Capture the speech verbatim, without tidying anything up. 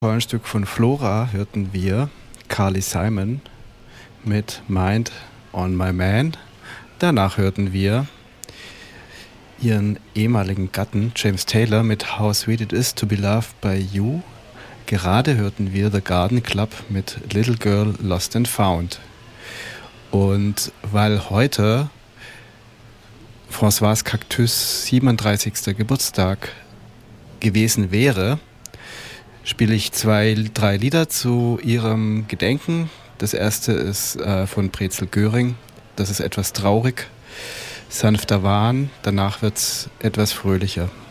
Vor ein Stück von Flora hörten wir Carly Simon mit Mind on My Man. Danach hörten wir ihren ehemaligen Gatten James Taylor mit How Sweet It Is to Be Loved by You. Gerade hörten wir The Garden Club mit Little Girl Lost and Found. Und weil heute Françoise Cactus siebenunddreißigster Geburtstag gewesen wäre, spiele ich zwei, drei Lieder zu ihrem Gedenken. Das erste ist äh, von Brezel Göring. Das ist etwas traurig. Sanfter Wahn. Danach wird es etwas fröhlicher.